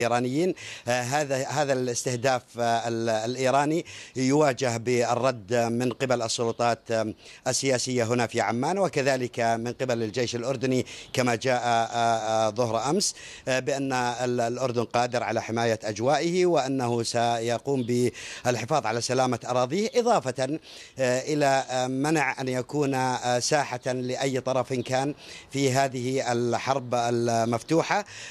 الإيرانيين. هذا الاستهداف الإيراني يواجه بالرد من قبل السلطات السياسية هنا في عمان، وكذلك من قبل الجيش الأردني كما جاء ظهر أمس بأن الأردن قادر على حماية أجوائه وأنه سيقوم بالحفاظ على سلامة أراضيه، إضافة إلى منع أن يكون ساحة لأي طرف كان في هذه الحرب المفتوحة.